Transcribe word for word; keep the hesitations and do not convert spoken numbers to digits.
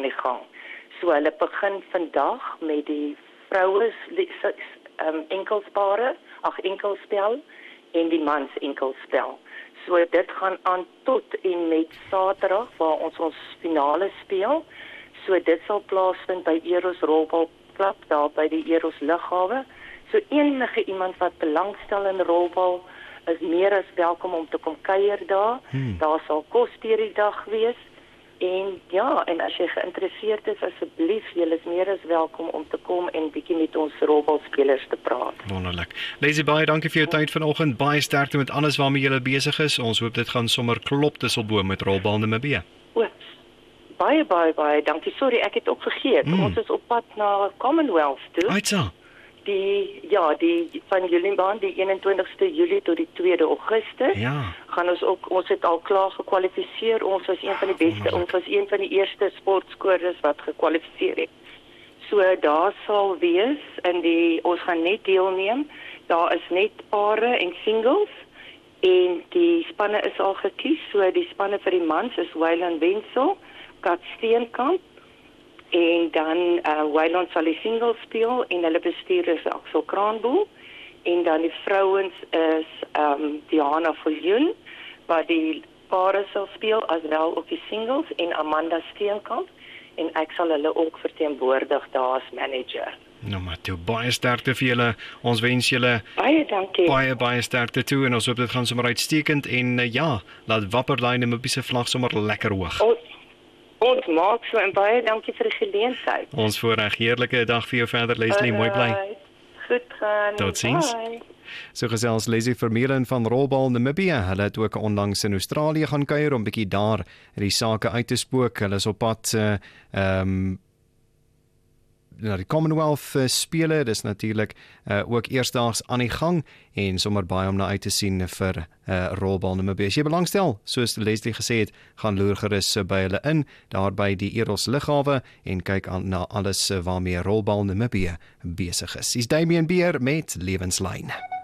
die gang. So hulle begin vandag met die vroue um, enkelspare, ag enkelspel en die mans enkelspel. So dit gaan aan tot en met Saterdag waar ons ons finale speel. So dit sal plaasvind by Eros Rolbalklub daar by die Eros Lughawe. So enige iemand wat belangstel in rolbal is meer as welkom om te kom kuier daar. Hmm. Daar sal kos deur die dag wees. En ja, en as jy geïnteresseerd is, asseblief, jy is meer as welkom om te kom en bietjie met ons rolbalspelers te praat. Wonderlik. Lesie, baie dankie vir jou tyd vanoggend. Baie sterkte met alles waarmee jy besig is. Ons hoop dit gaan sommer klop tusselboom met Rolbal Namibië. O, baie, baie, baie dankie. Sorry, ek het ook vergeet. Hmm. Ons is op pad na Commonwealth toe. Uitsa. Die, ja, die van Juliebaan, die eenentwintigste Julie tot die tweede Augustus. Ja. Gaan ons ook, ons het al klaar gekwalifiseer. Ons was een van die beste, ons was een van die eerste sportskorers wat gekwalifiseer het. So daar sal wees in die, ons gaan net deelneem. Daar is net pare en singles en die spanne is al gekies. So die spanne vir die mans is Weyland Wenzel, Kat Steenkamp, en dan uh, Weyland sal die singles speel en hulle bestuur is Axel Kraanboel en dan die vrouens is um, Diana Viljoen wat die pare sal speel as wel ook die singles en Amanda Steenkamp en ek sal hulle ook verteenwoordig daar as manager. Nou maar toe, baie sterkte vir julle. Ons wens julle baie dankie. Baie baie sterkte toe en ons hoop dit gaan sommer uitstekend en uh, ja, laat Wapperdaai Namibië vlag sommer lekker hoog. Ons, ons maak so en baie dankie vir die geleentheid. Ons voorreg, heerlike dag vir jou verder, Leslie, mooi bly. Goed gaan. Totsiens. So gesels Leslie Vermeulen van Rolbal Namibië. Hulle het ook onlangs in Australië gaan kuier om bietjie daar die sake uit te spook. Hulle is op pad uh, um, na die Commonwealth uh, spele. Dis natuurlik uh, ook eersdaags aan die gang en sommer baie om na uit te sien vir uh, Rolbal Namibië. As jy belangstel, soos Leslie gesê het, gaan loer gerus uh, by hulle in, daar by die Eros Lughawe en kyk aan na alles uh, waarmee Rolbal Namibië besig is. Dis Damian Beer met Lewenslyn.